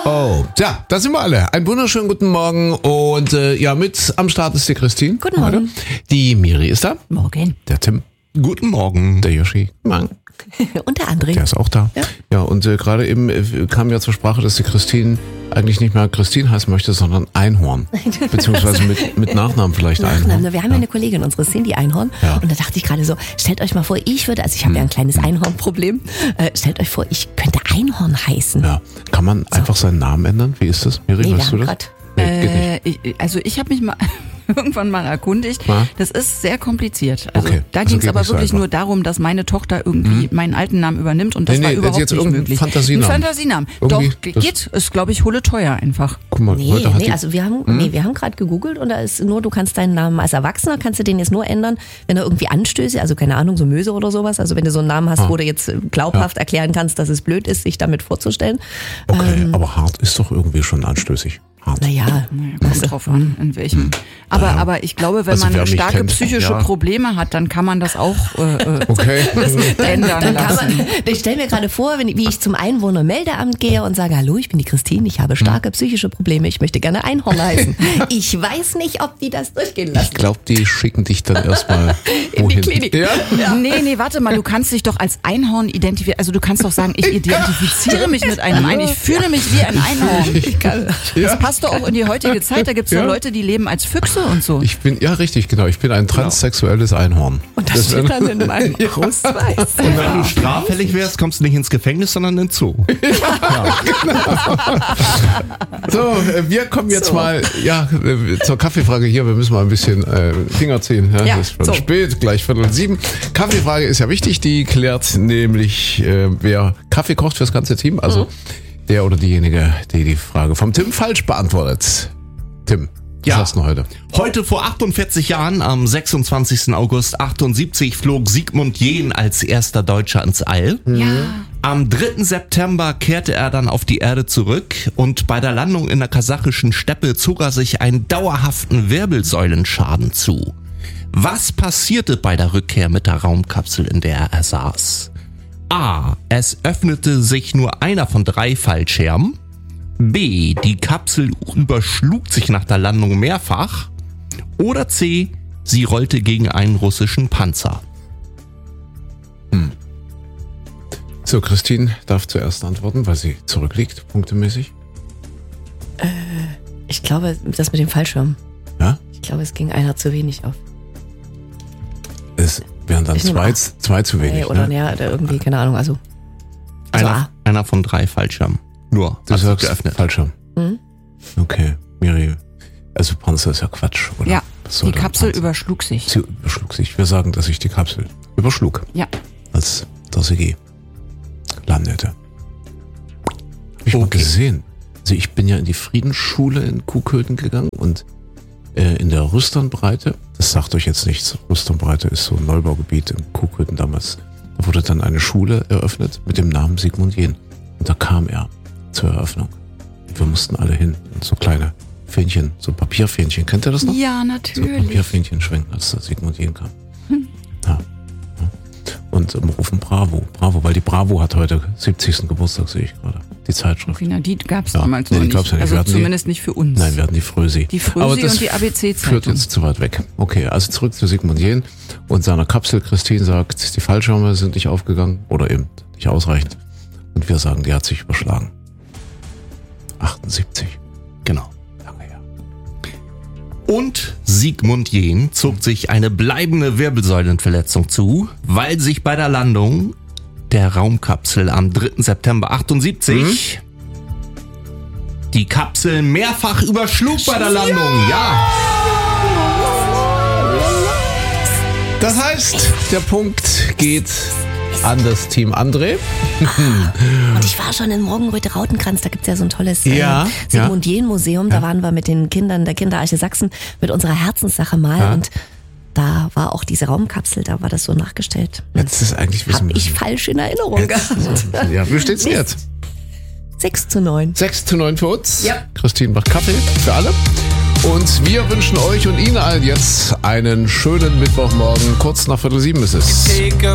Oh, ja, da sind wir alle. Einen wunderschönen guten Morgen und mit am Start ist die Christine. Guten Morgen. Heute. Die Miri ist da. Morgen. Der Tim. Guten Morgen. Der Yoshi. Morgen. Und der André. Der ist auch da. Ja, und gerade eben kam ja zur Sprache, dass die Christine eigentlich nicht mehr Christine heißen möchte, sondern Einhorn. Beziehungsweise mit Nachnamen vielleicht Einhorn. Wir haben ja eine Kollegin, unsere Cindy Einhorn. Ja. Und da dachte ich gerade so, stellt euch mal vor, ich habe ja ein kleines Einhornproblem. Stellt euch vor, ich könnte Einhorn heißen. Ja. Kann man einfach seinen Namen ändern? Wie ist das? Miri, Nee, weißt du das? Nee, geht nicht. Ich habe mich mal irgendwann mal erkundigt. Ja. Das ist sehr kompliziert. Also Okay. da Also ging es geht aber nicht so wirklich einfach. nur darum, dass meine Tochter irgendwie meinen alten Namen übernimmt und das war überhaupt jetzt nicht irgendein möglich. Fantasienamen. Ein Fantasienamen. Irgendwie, Doch, das- geht. Ist, glaube ich, hulle teuer einfach. Guck mal, heute hat die, also wir haben gerade gegoogelt und da ist nur, du kannst deinen Namen als Erwachsener, kannst du den jetzt nur ändern, wenn er irgendwie Anstöße, also keine Ahnung, so Möse oder sowas, also wenn du so einen Namen hast, wo du jetzt glaubhaft erklären kannst, dass es blöd ist, sich damit vorzustellen. Okay, aber hart ist doch irgendwie schon anstößig. Hart. Naja, Naja, kommt drauf an, in welchem. Aber ich glaube, wenn Also man wer mich starke kennt, psychische ja. Probleme hat, dann kann man das auch Okay. ändern dann kann lassen. man, ich stelle mir gerade vor, wie ich zum Einwohnermeldeamt gehe und sage, hallo, ich bin die Christine, ich habe starke psychische Probleme, ich möchte gerne Einhorn heißen. Ich weiß nicht, ob die das durchgehen lassen. Ich glaube, die schicken dich dann erstmal In die wohin. Klinik. Ja? Nee, warte mal, du kannst dich doch als Einhorn identifizieren. Also du kannst doch sagen, ich identifiziere mich mit einem Einhorn. Ich fühle mich wie ein Einhorn. Das passt doch auch in die heutige Zeit. Da gibt es Ja. doch Leute, die leben als Füchse und so. Ich bin, ja richtig, genau. Ich bin ein transsexuelles Einhorn. Und das steht dann in meinem Brustweiß. Und wenn du straffällig wärst, kommst du nicht ins Gefängnis, sondern in den Zoo. So, wir kommen jetzt mal zur Kaffeefrage hier. Wir müssen mal ein bisschen Finger ziehen. Ja, Ja, es ist schon so. spät, gleich 6:45. Kaffeefrage ist ja wichtig. Die klärt nämlich, wer Kaffee kocht fürs ganze Team. Also der oder diejenige, die die Frage vom Tim falsch beantwortet. Tim, was hast du denn heute? Heute vor 48 Jahren, am 26. August 78, flog Sigmund Jähn als erster Deutscher ins All. Ja. Am 3. September kehrte er dann auf die Erde zurück und bei der Landung in der kasachischen Steppe zog er sich einen dauerhaften Wirbelsäulenschaden zu. Was passierte bei der Rückkehr mit der Raumkapsel, in der er saß? A. Es öffnete sich nur einer von 3 Fallscherben. B. Die Kapsel überschlug sich nach der Landung mehrfach. Oder C. Sie rollte gegen einen russischen Panzer. So, Christine darf zuerst antworten, weil sie zurückliegt, punktemäßig. Ich glaube, das mit dem Fallschirm. Ja? Ich glaube, es ging einer zu wenig auf. Es wären dann Ich nehme zwei zu wenig. Oder Ne? ja, oder irgendwie, keine Ahnung, also. Einer von 3 Fallschirmen. Nur Du hat sich sagst geöffnet. Fallschirm. Okay, Miri. Also Panzer ist ja Quatsch, oder? Ja, Was soll die denn Kapsel Panzer? überschlug sich. Sie überschlug sich. Wir sagen, dass sich die Kapsel überschlug, Ja. als der CG landete. Hab ich mal Okay. gesehen. Also ich bin ja in die Friedensschule in Kuhköthen gegangen und in der Rüsternbreite, das sagt euch jetzt nichts, Rüsternbreite ist so ein Neubaugebiet in Kuhköthen damals, da wurde dann eine Schule eröffnet mit dem Namen Sigmund Jähn. Und da kam er zur Eröffnung. Und wir mussten alle hin und so kleine Fähnchen, so Papierfähnchen, kennt ihr das noch? Ja, So natürlich. Papierfähnchen schwenken, als der Sigmund Jähn kam. Ja. Und rufen Bravo, weil die Bravo hat heute 70. Geburtstag, sehe ich gerade. Die Zeitschrift. Okay, na, die gab es Ja, damals nee, noch die nicht. gab's ja nicht. Wir Also hatten die- zumindest nicht für uns. Nein, wir hatten die Frösi. Die Frösi Aber das und die ABC-Zeitung. führt jetzt zu weit weg. Okay, also zurück zu Sigmund Jähn und seiner Kapsel. Christine sagt, die Fallschirme sind nicht aufgegangen oder eben nicht ausreichend. Und wir sagen, die hat sich überschlagen. 78. Genau. Lange her. Und Sigmund Jähn zog sich eine bleibende Wirbelsäulenverletzung zu, weil sich bei der Landung der Raumkapsel am 3. September 78 die Kapsel mehrfach überschlug bei der Landung. Ja. Das heißt, der Punkt geht an das Team André. Und ich war schon in Morgenröte Rautenkranz, da gibt's ja so ein tolles Ja, Sigmund Jähn Museum. Da waren wir mit den Kindern der Kinderarche Sachsen mit unserer Herzenssache mal. Ja. Und da war auch diese Raumkapsel, da war das so nachgestellt. Jetzt ist eigentlich wissen Hab ich müssen. falsch in Erinnerung gehabt. Ja, wie steht's denn jetzt? 6:9. 6:9 für uns. Ja. Christine macht Kaffee für alle. Und wir wünschen euch und Ihnen allen jetzt einen schönen Mittwochmorgen. Kurz nach 6:15 ist es.